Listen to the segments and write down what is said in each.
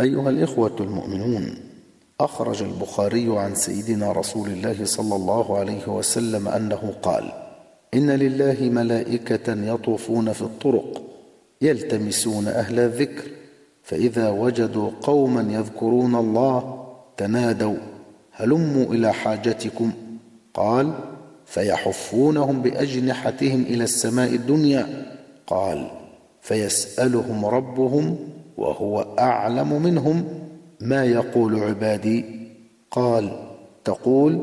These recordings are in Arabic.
أيها الإخوة المؤمنون، أخرج البخاري عن سيدنا رسول الله صلى الله عليه وسلم أنه قال: إن لله ملائكة يطوفون في الطرق يلتمسون أهل الذكر، فإذا وجدوا قوما يذكرون الله تنادوا: هلموا إلى حاجتكم. قال: فيحفونهم بأجنحتهم إلى السماء الدنيا. قال: فيسألهم ربهم وهو أعلم منهم: ما يقول عبادي؟ قال: تقول: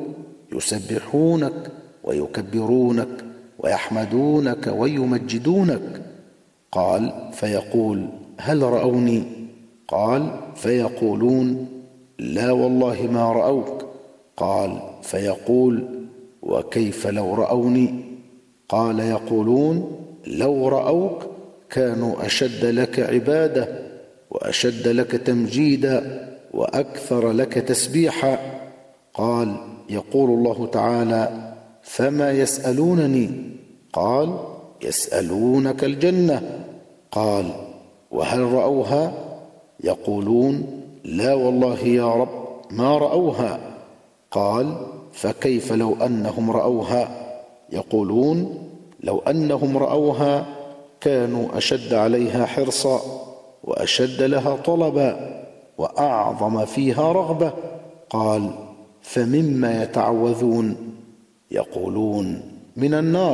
يسبحونك ويكبرونك ويحمدونك ويمجدونك. قال: فيقول: هل رأوني؟ قال: فيقولون: لا والله ما رأوك. قال: فيقول: وكيف لو رأوني؟ قال: يقولون: لو رأوك كانوا أشد لك عبادة وأشد لك تمجيدا وأكثر لك تسبيحا. قال: يقول الله تعالى: فما يسألونني؟ قال: يسألونك الجنة. قال: وهل رأوها؟ يقولون: لا والله يا رب ما رأوها. قال: فكيف لو أنهم رأوها؟ يقولون: لو أنهم رأوها كانوا أشد عليها حرصا وأشد لها طلبا وأعظم فيها رغبة. قال: فمما يتعوذون؟ يقولون: من النار.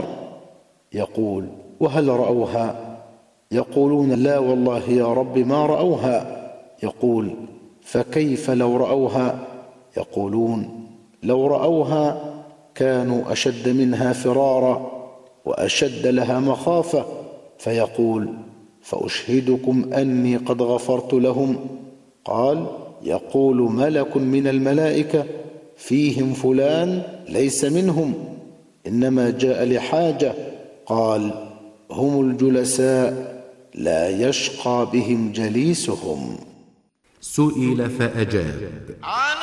يقول: وهل رأوها؟ يقولون: لا والله يا رب ما رأوها. يقول: فكيف لو رأوها؟ يقولون: لو رأوها كانوا أشد منها فرارا وأشد لها مخافة. فيقول: فأشهدكم أني قد غفرت لهم. قال: يقول ملك من الملائكة: فيهم فلان ليس منهم، إنما جاء لحاجة. قال: هم الجلساء لا يشقى بهم جليسهم. سئل فأجاب: